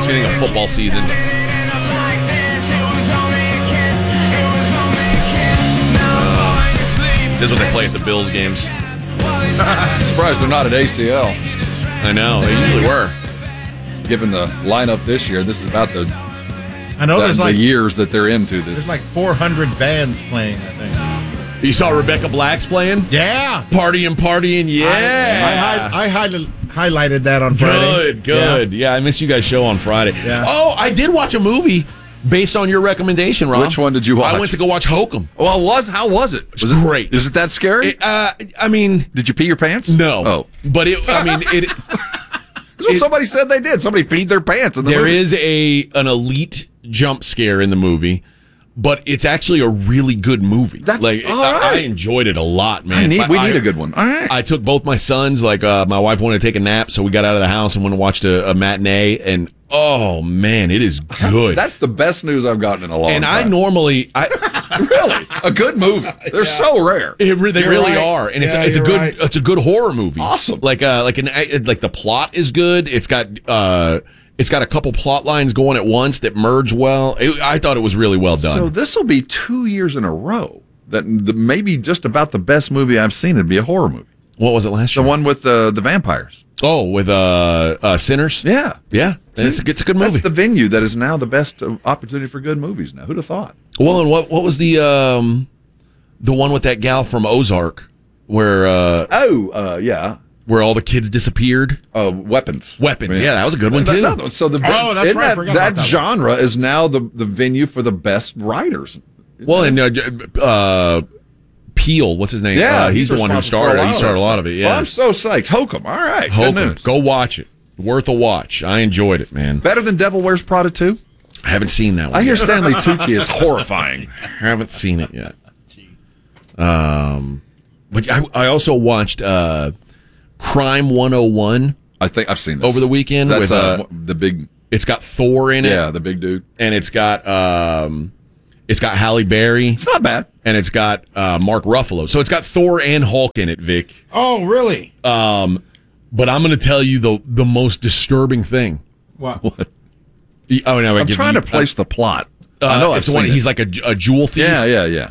makes me think of football season. This is what they play at the Bills games. I'm surprised they're not at ACL. I know, they usually were. Given the lineup this year, this is about the there's the years that they're into this. There's like 400 bands playing, I think. You saw Rebecca Black's playing? Yeah. Partying, yeah. I highlighted that on Friday. Good. Yeah, I missed you guys' show on Friday. Yeah. Oh, I did watch a movie based on your recommendation, Rob. Which one did you watch? I went to go watch Hokum. Well, how was it? Was it great? Is it that scary? I mean... Did you pee your pants? No. Oh. But it... That's what somebody said they did. Somebody peed their pants in the movie. There is an elite jump scare in the movie, but it's actually a really good movie. That's all right. I enjoyed it a lot, man. We need a good one. All right. I took both my sons. My wife wanted to take a nap, so we got out of the house and went and watched a matinee. And oh man, it is good. That's the best news I've gotten in a long time. And I normally, really a good movie. They're so rare. They really are, and it's a good horror movie. Awesome. Like the plot is good. It's got a couple plot lines going at once that merge well. I thought it was really well done. So this will be 2 years in a row that maybe just about the best movie I've seen would be a horror movie. What was it last year? The one with the vampires. Oh, with Sinners? Yeah. It's a good movie. That's the venue that is now the best opportunity for good movies now. Who'd have thought? Well, and what was the one with that gal from Ozark where yeah. Where all the kids disappeared? Weapons. Yeah, that was a good one too. So that's right. That genre is now the venue for the best writers. Well, and Peele, what's his name? Yeah, he's the one who started. He started a lot of it. Yeah, well, I'm so psyched. Hokum. All right, Hokum. Go watch it. Worth a watch. I enjoyed it, man. Better than Devil Wears Prada 2? I haven't seen that one. I hear Stanley Tucci is horrifying. Haven't seen it yet. But I also watched Crime 101. I think I've seen this over the weekend. That's with the big. It's got Thor in it. Yeah, the big dude, and it's got Halle Berry. It's not bad, and it's got Mark Ruffalo. So it's got Thor and Hulk in it, Vic. Oh, really? But I'm going to tell you the most disturbing thing. What? Oh no! I'm trying to place the plot. I know it's the one. He's like a jewel thief. Yeah.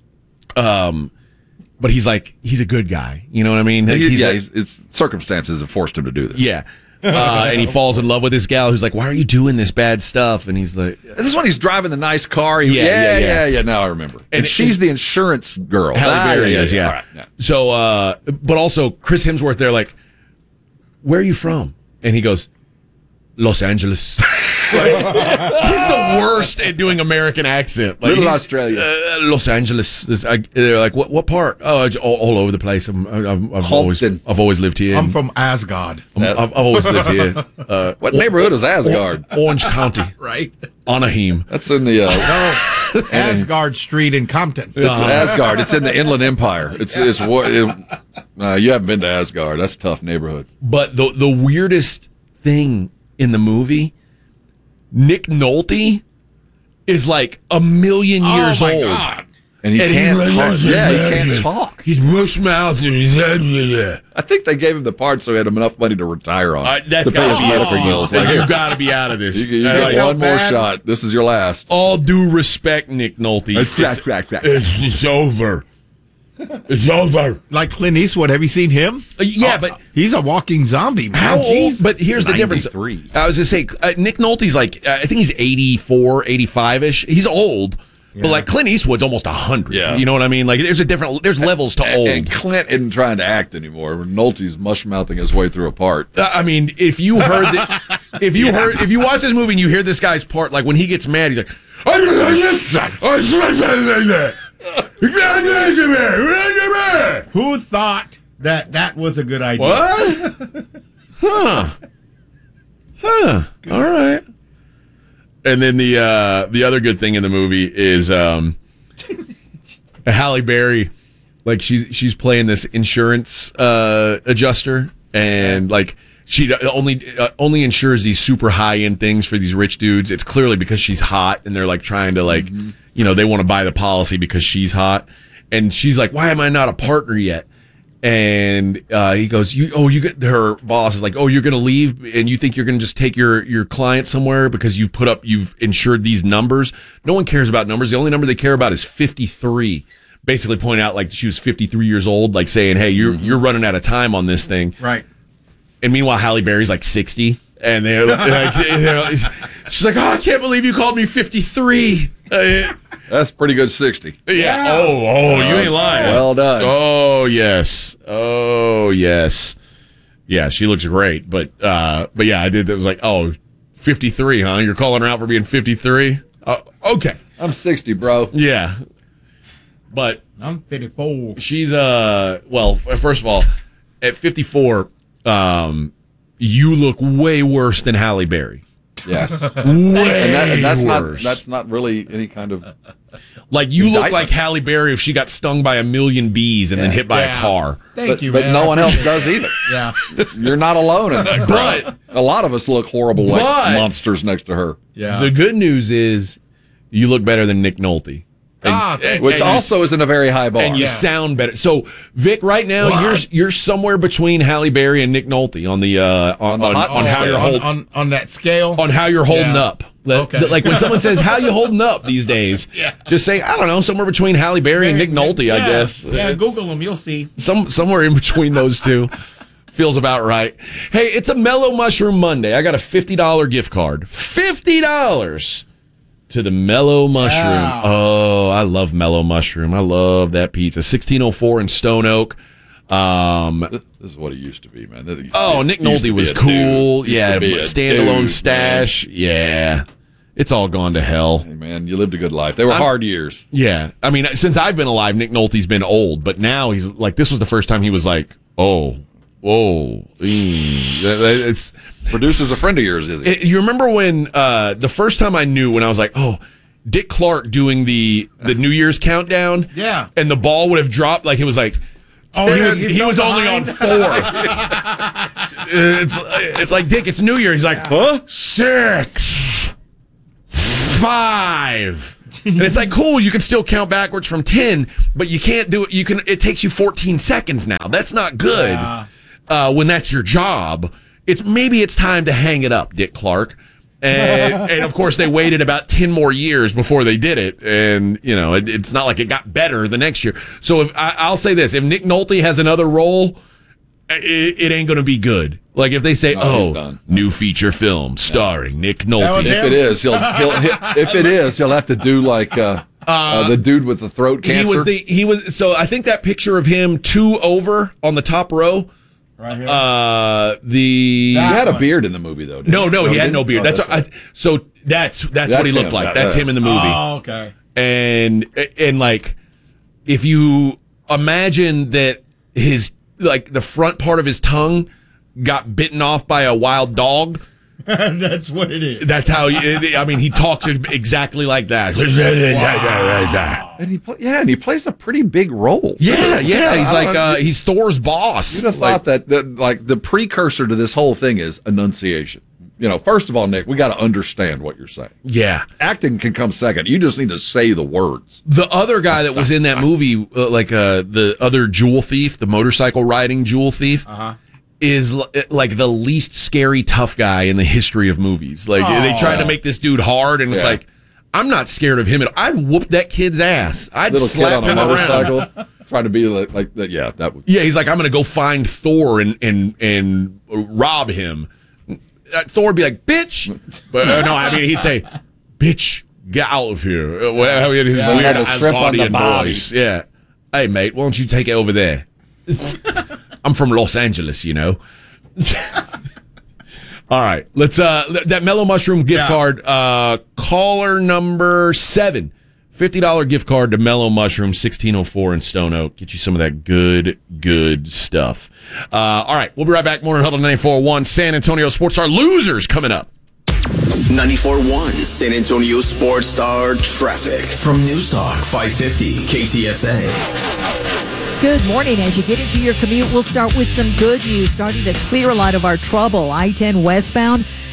But he's a good guy. You know what I mean? It's circumstances have forced him to do this. Yeah. And he falls in love with this gal who's like, "Why are you doing this bad stuff?" And he's like, "This is when he's driving the nice car." Yeah. Now I remember. And she's the insurance girl. Halle Berry is. Yeah. Right, yeah. So, but also Chris Hemsworth. They're like, "Where are you from?" And he goes, "Los Angeles." He's the worst at doing American accent. Little Australia. Los Angeles. They're like, what part? Oh, all over the place. I've always lived here. I'm from Asgard. I've always lived here. What neighborhood is Asgard? Orange County. Right. Anaheim. That's in the... No, Asgard Street in Compton. It's Asgard. It's in the Inland Empire. You haven't been to Asgard. That's a tough neighborhood. But the weirdest thing in the movie... Nick Nolte is like a million years old. God. And he can't talk. Yeah, he can't talk. He's mush mouth. I think they gave him the part so he had enough money to retire on. That's to pay his medical bills. Like, you got to be out of this. You get one more shot. This is your last. All due respect, Nick Nolte. It's over. It's over. Like Clint Eastwood. Have you seen him? Yeah, but he's a walking zombie, man. How old? But here's the difference. I was going to say, Nick Nolte's like, I think he's 84, 85-ish. He's old. Yeah. But like Clint Eastwood's almost 100. Yeah. You know what I mean? Like there's levels to old. And Clint isn't trying to act anymore. Nolte's mush-mouthing his way through a part. I mean, if you heard if you watch this movie and you hear this guy's part, like when he gets mad, he's like, who thought that was a good idea? What? Huh. All right. And then the other good thing in the movie is Halle Berry, like she's playing this insurance adjuster, and like she only insures these super high end things for these rich dudes. It's clearly because she's hot, and they're like trying to like they want to buy the policy because she's hot, and she's like, "Why am I not a partner yet?" And he goes, her boss is like, oh, you're going to leave and you think you're going to just take your client somewhere because you've insured these numbers. No one cares about numbers. The only number they care about is 53. Basically pointing out like she was 53 years old, like saying, hey, you're running out of time on this thing. Right. And meanwhile, Halle Berry's like 60. And they're like, she's like, oh, I can't believe you called me 53. That's pretty good 60. Yeah. Oh, you ain't lying. Well done. Oh, yes. Yeah, she looks great. But yeah, I did. It was like, 53, huh? You're calling her out for being 53? Okay. I'm 60, bro. Yeah. But I'm 54. she's, well, first of all, at 54, you look way worse than Halle Berry. Yes. Way that's worse. not really any kind of Like you look indictment. like Halle Berry if she got stung by a million bees and then hit by a car. Thank you, but man. no one else does either. Yeah. You're not alone in that. But A lot of us look horrible like But- monsters next to her. Yeah. the good news is you look better than Nick Nolte. Thank Which and also isn't a very high bar. and you Yeah. sound better. So Vic, right now What? you're somewhere between Halle Berry and Nick Nolte on the on hot how scale. you're on that scale. on how you're holding Yeah. up. Like, Okay. like when someone says how you holding up these days, just say I don't know, somewhere between Halle Berry and Nick Nolte, I guess. Yeah, It's Google them. You'll see. somewhere in between those two. Feels about right. Hey, it's a Mellow Mushroom Monday. I got a $50 gift card. $50 to the Mellow Mushroom. Yeah. Oh, I love Mellow Mushroom. I love that pizza. 1604 in Stone Oak. This is what it used to be, man. Nick Nick Nolte Nolte was cool. Yeah, standalone stash. Man. Yeah. It's all gone to hell. Hey, man, you lived a good life. They were hard years. Yeah. I mean, since I've been alive, Nick Nolte's been old, but now he's like, this was the first time he was like, oh, whoa. It's. Producer's a friend of yours, is he? You remember when the first time I knew when I was like, oh, Dick Clark doing the New Year's countdown? Yeah. And the ball would have dropped like it was like. Oh, He was only on 4. it's like, Dick, it's New Year. He's like, huh? 6, 5. And it's like, cool, you can still count backwards from 10, but you can't do it. It takes you 14 seconds now. That's not good when that's your job. Maybe it's time to hang it up, Dick Clark. And of course, they waited about 10 more years before they did it. And, it's not like it got better the next year. So I'll say this, if Nick Nolte has another role, it ain't going to be good. Like if they say, he's done. new feature film starring Nick Nolte. was If him? it is, he'll have to do like the dude with the throat cancer. So I think that picture of him 2 over on the top row. Right here. He had a beard in the movie, though. Didn't No, he had no beard. Oh, That's what he looked him. like. That's him in the movie. Oh, okay. And like, if you imagine that the front part of his tongue got bitten off by a wild dog. That's what it is. That's how he talks exactly like that. And he plays a pretty big role. Yeah. He's like he's Thor's boss. You'd have thought that like the precursor to this whole thing is enunciation. First of all, Nick, we got to understand what you're saying. Yeah. Acting can come second. You just need to say the words. The other guy that was in that movie, the other jewel thief, the motorcycle riding jewel thief, is like the least scary tough guy in the history of movies. Like they tried to make this dude hard, and it's like, I'm not scared of him at all. I'd whoop that kid's ass. I'd Little kid slap on a him around. motorcycle, trying to be like that. Yeah, that would. Yeah, he's like, I'm going to go find Thor and rob him. Thor would be like, bitch. But he'd say, bitch, get out of here. Whatever his weird have a strip on the Asgardian body. voice. Yeah. Hey, mate, why don't you take it over there? I'm from Los Angeles, All right, let's that Mellow Mushroom gift card. Caller number 7, $50 gift card to Mellow Mushroom, 1604 in Stone Oak. Get you some of that good stuff. All right, we'll be right back. Morning Huddle 94.1 San Antonio Sports Star losers coming up. 94.1 San Antonio Sports Star traffic from News Talk 550 KTSA. Good morning. As you get into your commute, we'll start with some good news, starting to clear a lot of our trouble. I-10 westbound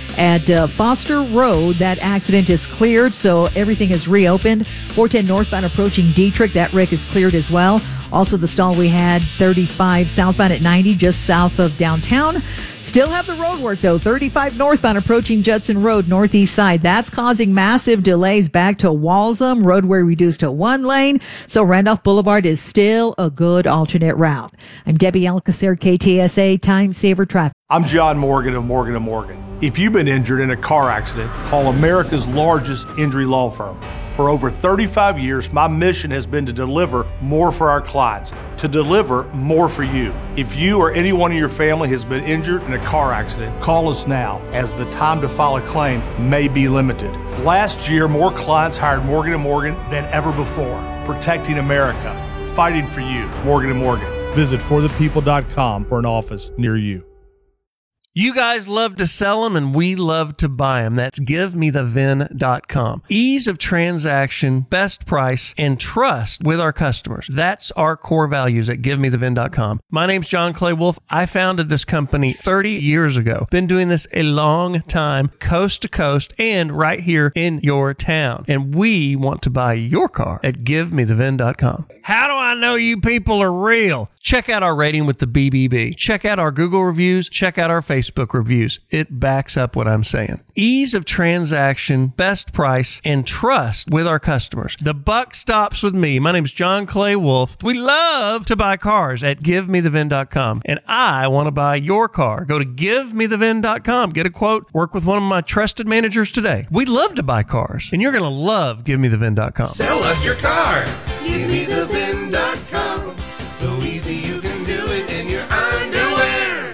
at Foster Road. That accident is cleared, so everything is reopened. 410 northbound approaching Dietrich, that wreck is cleared as well. Also, the stall we had 35 southbound at 90, just south of downtown. Still have the road work, though. 35 northbound approaching Judson Road, northeast side. That's causing massive delays back to Walsham. Roadway reduced to 1 lane, so Randolph Boulevard is still a good alternate route. I'm Debbie Alcacer, KTSA Time Saver Traffic. I'm John Morgan of Morgan & Morgan. If you've been injured in a car accident, call America's largest injury law firm. For over 35 years, my mission has been to deliver more for our clients, to deliver more for you. If you or anyone in your family has been injured in a car accident, call us now, as the time to file a claim may be limited. Last year, more clients hired Morgan & Morgan than ever before, protecting America, fighting for you. Morgan & Morgan. Visit forthepeople.com for an office near you. You guys love to sell them, and we love to buy them. That's GiveMeTheVin.com. Ease of transaction, best price, and trust with our customers. That's our core values at GiveMeTheVin.com. My name's John Clay Wolf. I founded this company 30 years ago. Been doing this a long time, coast to coast, and right here in your town. And we want to buy your car at GiveMeTheVin.com. How do I know you people are real? Check out our rating with the BBB. Check out our Google reviews. Check out our Facebook reviews. It backs up what I'm saying. Ease of transaction, best price, and trust with our customers. The buck stops with me. My name's John Clay Wolf. We love to buy cars at GiveMeTheVin.com, and I want to buy your car. Go to GiveMeTheVin.com. Get a quote. Work with one of my trusted managers today. We love to buy cars, and you're going to love GiveMeTheVin.com. Sell us your car. GiveMeTheVin.com. So easy you can do it in your underwear.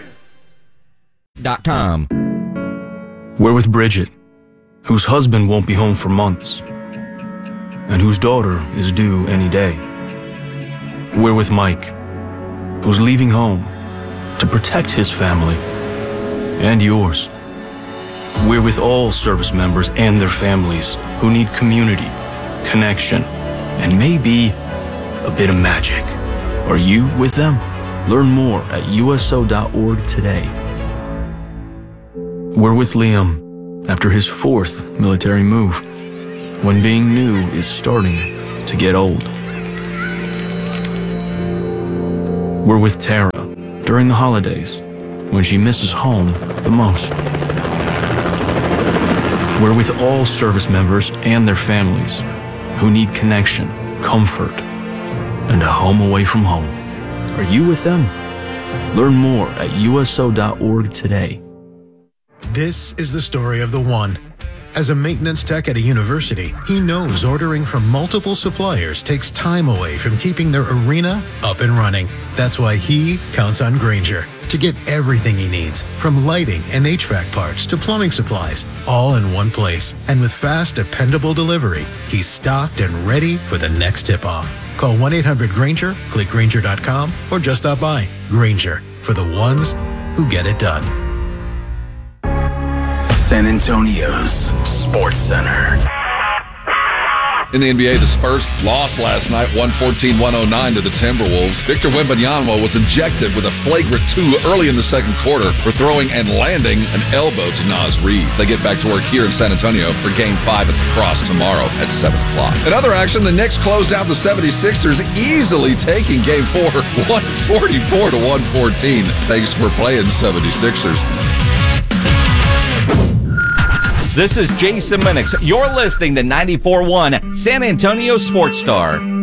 .com. We're with Bridget, whose husband won't be home for months, and whose daughter is due any day. We're with Mike, who's leaving home to protect his family and yours. We're with all service members and their families who need community, connection, and maybe a bit of magic. Are you with them? Learn more at USO.org today. We're with Liam after his 4th military move, when being new is starting to get old. We're with Tara during the holidays, when she misses home the most. We're with all service members and their families who need connection, comfort, and a home away from home. Are you with them? Learn more at USO.org today. This is the story of the one. As a maintenance tech at a university, he knows ordering from multiple suppliers takes time away from keeping their arena up and running. That's why he counts on Grainger to get everything he needs, from lighting and HVAC parts to plumbing supplies, all in one place. And with fast, dependable delivery, he's stocked and ready for the next tip-off. Call 1-800-GRAINGER, click Grainger.com, or just stop by. Grainger, for the ones who get it done. San Antonio's Sports Center. In the NBA, the Spurs lost last night, 114-109 to the Timberwolves. Victor Wembanyama was ejected with a flagrant 2 early in the second quarter for throwing and landing an elbow to Naz Reid. They get back to work here in San Antonio for Game 5 at the Cross tomorrow at 7 o'clock. In other action, the Knicks closed out the 76ers, easily taking Game 4, 144-114. Thanks for playing, 76ers. This is Jason Minix. You're listening to 94.1 San Antonio Sports Star.